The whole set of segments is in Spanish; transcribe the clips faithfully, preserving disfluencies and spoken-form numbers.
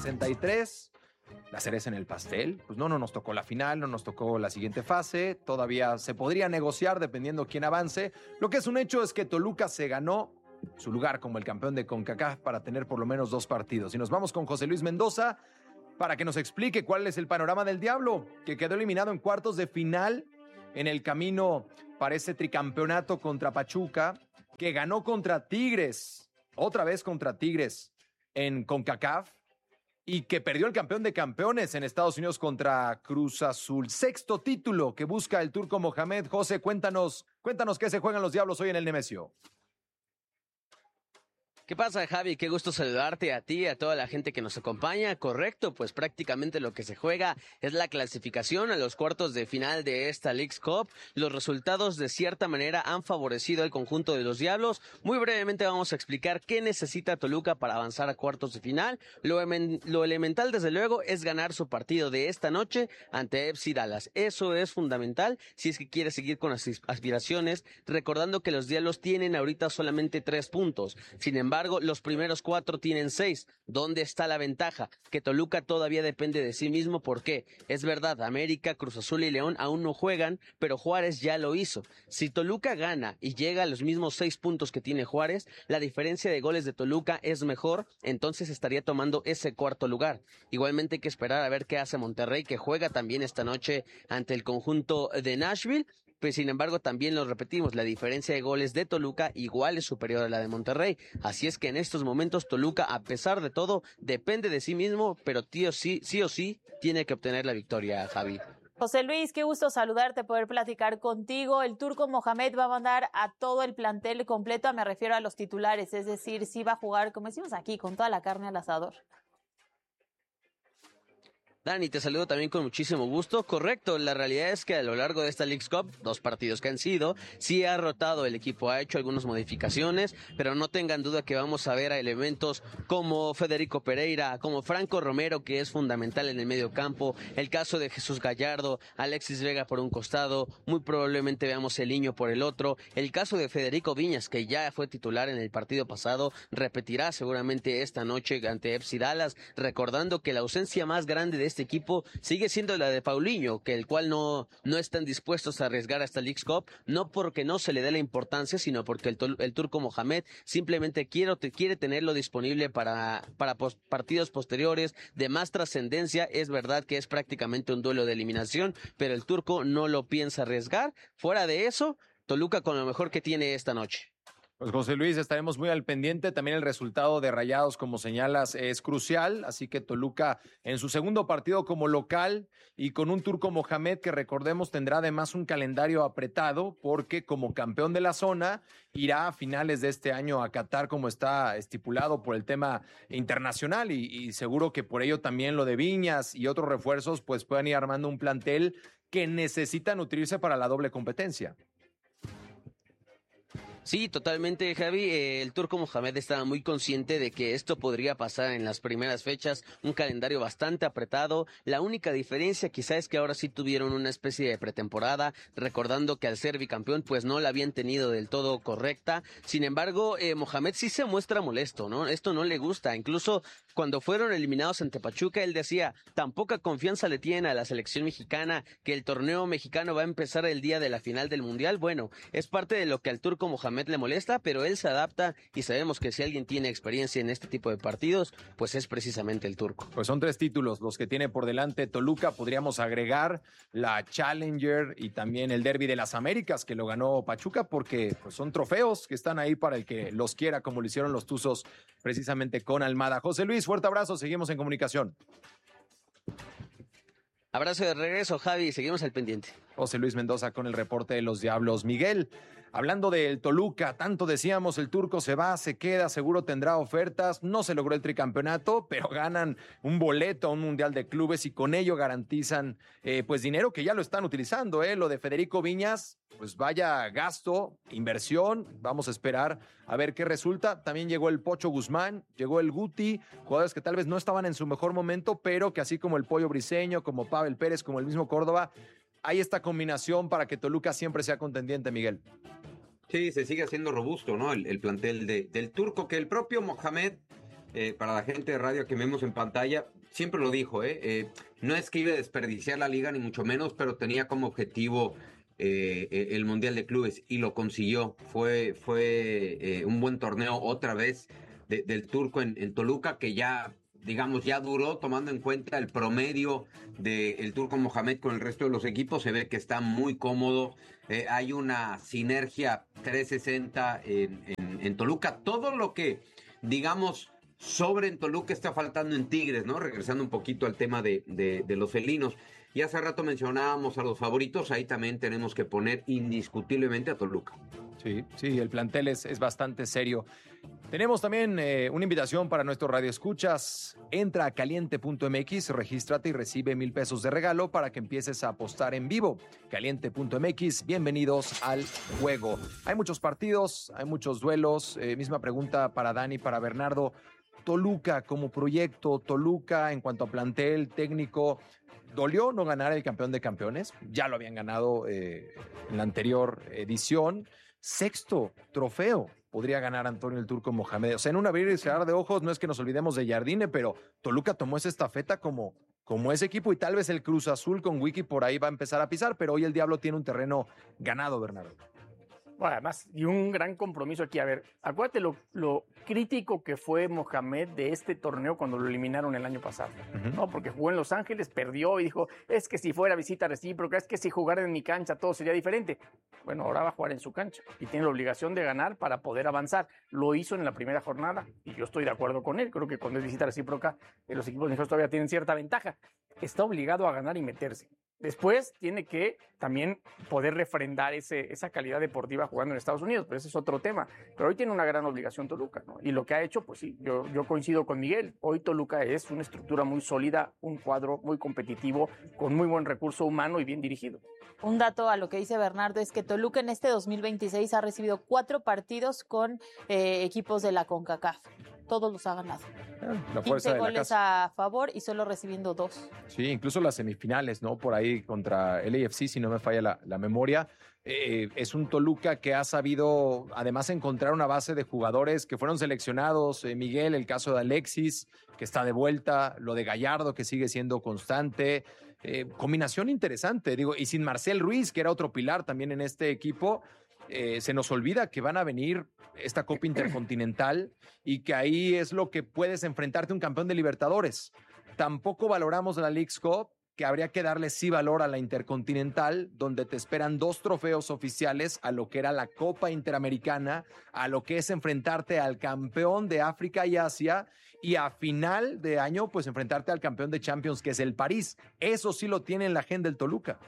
sesenta y tres. La cereza en el pastel. Pues no, no nos tocó la final, no nos tocó la siguiente fase. Todavía se podría negociar dependiendo quién avance. Lo que es un hecho es que Toluca se ganó su lugar como el campeón de CONCACAF para tener por lo menos dos partidos. Y nos vamos con José Luis Mendoza para que nos explique cuál es el panorama del Diablo, que quedó eliminado en cuartos de final en el camino para ese tricampeonato contra Pachuca, que ganó contra Tigres, otra vez contra Tigres en CONCACAF, y que perdió el campeón de campeones en Estados Unidos contra Cruz Azul. Sexto título que busca el Turco Mohamed. José, cuéntanos, cuéntanos qué se juegan los Diablos hoy en el Nemesio. ¿Qué pasa, Javi? Qué gusto saludarte a ti y a toda la gente que nos acompaña. Correcto, pues prácticamente lo que se juega es la clasificación a los cuartos de final de esta Leagues Cup. Los resultados de cierta manera han favorecido al conjunto de los Diablos. Muy brevemente vamos a explicar qué necesita Toluca para avanzar a cuartos de final. Lo, emen, lo elemental, desde luego, es ganar su partido de esta noche ante F C Dallas. Eso es fundamental si es que quiere seguir con las aspiraciones, recordando que los Diablos tienen ahorita solamente tres puntos. Sin embargo, los primeros cuatro tienen seis. ¿Dónde está la ventaja? Que Toluca todavía depende de sí mismo. ¿Por qué? Es verdad, América, Cruz Azul y León aún no juegan, pero Juárez ya lo hizo. Si Toluca gana y llega a los mismos seis puntos que tiene Juárez, la diferencia de goles de Toluca es mejor, entonces estaría tomando ese cuarto lugar. Igualmente hay que esperar a ver qué hace Monterrey, que juega también esta noche ante el conjunto de Nashville. Pues sin embargo también lo repetimos, la diferencia de goles de Toluca igual es superior a la de Monterrey, así es que en estos momentos Toluca, a pesar de todo, depende de sí mismo, pero tío sí, sí o sí tiene que obtener la victoria, Javi. José Luis, qué gusto saludarte, poder platicar contigo. El Turco Mohamed va a mandar a todo el plantel completo, me refiero a los titulares, es decir, sí va a jugar, como decimos aquí, con toda la carne al asador. Dani, te saludo también con muchísimo gusto. Correcto, la realidad es que a lo largo de esta Leagues Cup, dos partidos que han sido, sí ha rotado el equipo, ha hecho algunas modificaciones, pero no tengan duda que vamos a ver a elementos como Federico Pereira, como Franco Romero, que es fundamental en el medio campo, el caso de Jesús Gallardo, Alexis Vega por un costado, muy probablemente veamos el Niño por el otro, el caso de Federico Viñas, que ya fue titular en el partido pasado, repetirá seguramente esta noche ante F C Dallas, recordando que la ausencia más grande de este equipo sigue siendo la de Paulinho, que el cual no, no están dispuestos a arriesgar a esta Leagues Cup, no porque no se le dé la importancia, sino porque el, el Turco Mohamed simplemente quiere, quiere tenerlo disponible para, para pos, partidos posteriores de más trascendencia. Es verdad que es prácticamente un duelo de eliminación, pero el Turco no lo piensa arriesgar. Fuera de eso, Toluca con lo mejor que tiene esta noche. Pues José Luis, estaremos muy al pendiente. También el resultado de Rayados, como señalas, es crucial. Así que Toluca en su segundo partido como local y con un Turco Mohamed que, recordemos, tendrá además un calendario apretado porque como campeón de la zona irá a finales de este año a Qatar, como está estipulado por el tema internacional, y, y seguro que por ello también lo de Viñas y otros refuerzos pues puedan ir armando un plantel que necesita nutrirse para la doble competencia. Sí, totalmente, Javi. Eh, el Turco Mohamed estaba muy consciente de que esto podría pasar en las primeras fechas, un calendario bastante apretado. La única diferencia quizá es que ahora sí tuvieron una especie de pretemporada, recordando que al ser bicampeón pues no la habían tenido del todo correcta. Sin embargo, eh, Mohamed sí se muestra molesto, ¿no? Esto no le gusta. Incluso cuando fueron eliminados ante Pachuca, él decía, tan poca confianza le tienen a la selección mexicana, que el torneo mexicano va a empezar el día de la final del Mundial. Bueno, es parte de lo que al Turco Mohamed le molesta, pero él se adapta y sabemos que si alguien tiene experiencia en este tipo de partidos, pues es precisamente el Turco. Pues son tres títulos los que tiene por delante Toluca. Podríamos agregar la Challenger y también el Derby de las Américas que lo ganó Pachuca, porque pues son trofeos que están ahí para el que los quiera, como lo hicieron los Tuzos precisamente con Almada. José Luis, fuerte abrazo, seguimos en comunicación. Abrazo de regreso, Javi, seguimos al pendiente. José Luis Mendoza con el reporte de los Diablos. Miguel, hablando del Toluca, tanto decíamos, el Turco se va, se queda, seguro tendrá ofertas, no se logró el tricampeonato, pero ganan un boleto a un Mundial de Clubes y con ello garantizan eh, pues dinero que ya lo están utilizando, eh, lo de Federico Viñas, pues vaya gasto, inversión, vamos a esperar a ver qué resulta. También llegó el Pocho Guzmán, llegó el Guti, jugadores que tal vez no estaban en su mejor momento, pero que así como el Pollo Briseño, como Pavel Pérez, como el mismo Córdoba, hay esta combinación para que Toluca siempre sea contendiente, Miguel. Sí, se sigue haciendo robusto, ¿no? El, el plantel de, del Turco, que el propio Mohamed eh, para la gente de radio que vemos en pantalla, siempre lo dijo, ¿eh? Eh, no es que iba a desperdiciar la liga, ni mucho menos, pero tenía como objetivo eh, el Mundial de Clubes y lo consiguió. Fue, fue eh, un buen torneo otra vez de, del turco en, en Toluca, que ya, digamos, ya duró, tomando en cuenta el promedio del turco Mohamed con el resto de los equipos. Se ve que está muy cómodo. Eh, hay una sinergia trescientos sesenta en, en, en Toluca. Todo lo que, digamos, sobre en Toluca está faltando en Tigres, ¿no? Regresando un poquito al tema de, de, de los felinos. Y hace rato mencionábamos a los favoritos, ahí también tenemos que poner indiscutiblemente a Toluca. Sí, sí, el plantel es, es bastante serio. Tenemos también eh, una invitación para nuestros radioescuchas. Entra a caliente punto m x, regístrate y recibe mil pesos de regalo para que empieces a apostar en vivo. caliente punto m x, bienvenidos al juego. Hay muchos partidos, hay muchos duelos. Eh, misma pregunta para Dani, para Bernardo. Toluca como proyecto, Toluca en cuanto a plantel, técnico. ¿Dolió no ganar el campeón de campeones? Ya lo habían ganado eh, en la anterior edición. Sexto trofeo podría ganar Antonio el Turco Mohamed. O sea, en un abrir y cerrar de ojos, no es que nos olvidemos de Jardine, pero Toluca tomó esa estafeta como, como ese equipo, y tal vez el Cruz Azul con Wiki por ahí va a empezar a pisar, pero hoy el Diablo tiene un terreno ganado, Bernardo. Bueno, además, y un gran compromiso aquí. A ver, acuérdate lo, lo crítico que fue Mohamed de este torneo cuando lo eliminaron el año pasado, uh-huh. ¿no? Porque jugó en Los Ángeles, perdió y dijo, es que si fuera visita recíproca, es que si jugara en mi cancha todo sería diferente. Bueno, ahora va a jugar en su cancha y tiene la obligación de ganar para poder avanzar. Lo hizo en la primera jornada y yo estoy de acuerdo con él. Creo que cuando es visita recíproca, los equipos mexicanos todavía tienen cierta ventaja. Está obligado a ganar y meterse. Después tiene que también poder refrendar ese, esa calidad deportiva jugando en Estados Unidos, pero ese es otro tema. Pero hoy tiene una gran obligación Toluca, ¿no? Y lo que ha hecho, pues sí, yo, yo coincido con Miguel. Hoy Toluca es una estructura muy sólida, un cuadro muy competitivo, con muy buen recurso humano y bien dirigido. Un dato a lo que dice Bernardo es que Toluca en este dos mil veintiséis ha recibido cuatro partidos con eh, equipos de la CONCACAF. Todos los ha ganado. La fuerza quince de la goles casa. a favor y solo recibiendo dos. Sí, incluso las semifinales, ¿no? Por ahí contra el A F C, si no me falla la, la memoria. Eh, es un Toluca que ha sabido, además, encontrar una base de jugadores que fueron seleccionados. Eh, Miguel, el caso de Alexis, que está de vuelta. Lo de Gallardo, que sigue siendo constante. Eh, combinación interesante, digo. Y sin Marcel Ruiz, que era otro pilar también en este equipo. Eh, se nos olvida que van a venir esta Copa Intercontinental y que ahí es lo que puedes enfrentarte a un campeón de Libertadores. Tampoco valoramos la Leagues Cup, que habría que darle sí valor a la Intercontinental, donde te esperan dos trofeos oficiales a lo que era la Copa Interamericana, a lo que es enfrentarte al campeón de África y Asia, y a final de año, pues enfrentarte al campeón de Champions, que es el París. Eso sí lo tiene en la agenda del Toluca.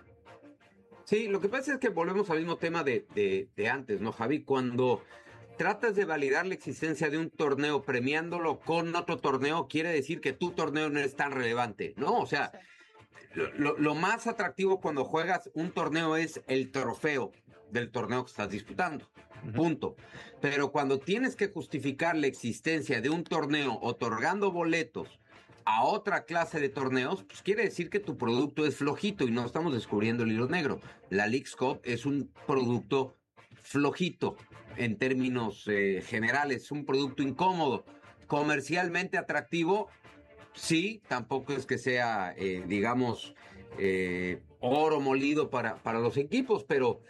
Sí, lo que pasa es que volvemos al mismo tema de, de, de antes, ¿no, Javi? Cuando tratas de validar la existencia de un torneo premiándolo con otro torneo, quiere decir que tu torneo no es tan relevante, ¿no? O sea, lo, lo, lo más atractivo cuando juegas un torneo es el trofeo del torneo que estás disputando, uh-huh. punto. Pero cuando tienes que justificar la existencia de un torneo otorgando boletos a otra clase de torneos, pues quiere decir que tu producto es flojito y no estamos descubriendo el hilo negro. La Leagues Cup es un producto flojito en términos eh, generales, un producto incómodo. Comercialmente atractivo, sí, tampoco es que sea, eh, digamos, eh, oro molido para, para los equipos, pero...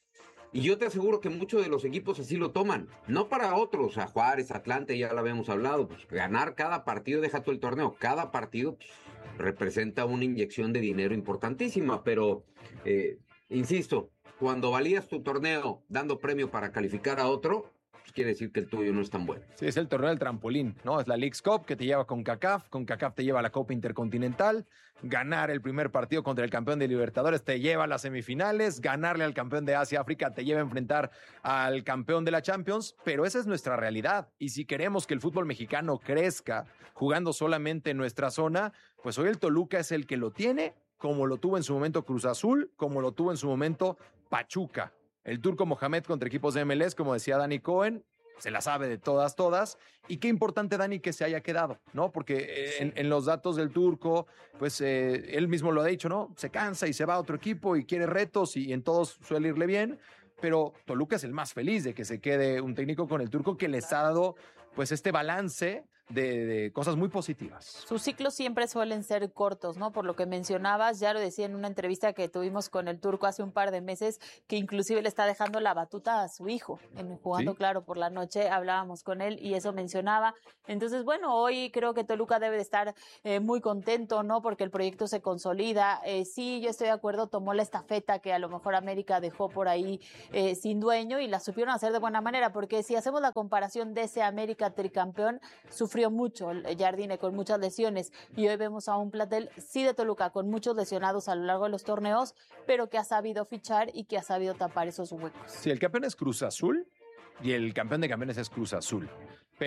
Y yo te aseguro que muchos de los equipos así lo toman. No para otros, a Juárez, Atlante, ya lo habíamos hablado. Pues ganar cada partido, deja todo el torneo. Cada partido pues, representa una inyección de dinero importantísima. Pero, eh, insisto, cuando valías tu torneo dando premio para calificar a otro, pues quiere decir que el tuyo no es tan bueno. Sí, es el torneo del trampolín, ¿no? Es la Leagues Cup que te lleva con CONCACAF. Con CONCACAF te lleva a la Copa Intercontinental. Ganar el primer partido contra el campeón de Libertadores te lleva a las semifinales. Ganarle al campeón de Asia-África te lleva a enfrentar al campeón de la Champions. Pero esa es nuestra realidad. Y si queremos que el fútbol mexicano crezca jugando solamente en nuestra zona, pues hoy el Toluca es el que lo tiene, como lo tuvo en su momento Cruz Azul, como lo tuvo en su momento Pachuca. El Turco Mohamed contra equipos de M L S, como decía Dani Cohen, se la sabe de todas, todas. Y qué importante, Dani, que se haya quedado, ¿no? Porque en, en los datos del Turco, pues eh, él mismo lo ha dicho, ¿no? Se cansa y se va a otro equipo y quiere retos y en todos suele irle bien. Pero Toluca es el más feliz de que se quede un técnico con el Turco que les ha dado, pues, este balance de, de cosas muy positivas. Sus ciclos siempre suelen ser cortos, ¿no? Por lo que mencionabas, ya lo decía en una entrevista que tuvimos con el Turco hace un par de meses, que inclusive le está dejando la batuta a su hijo, en jugando, ¿Sí? claro, por la noche hablábamos con él y eso mencionaba. Entonces, bueno, hoy creo que Toluca debe de estar eh, muy contento, ¿no? Porque el proyecto se consolida. Eh, sí, yo estoy de acuerdo, tomó la estafeta que a lo mejor América dejó por ahí eh, sin dueño y la supieron hacer de buena manera, porque si hacemos la comparación de ese América tricampeón, sufrió mucho el Jardine con muchas lesiones y hoy vemos a un plantel sí de Toluca con muchos lesionados a lo largo de los torneos, pero que ha sabido fichar y que ha sabido tapar esos huecos. Si el campeón es Cruz Azul y el campeón de campeones es Cruz Azul.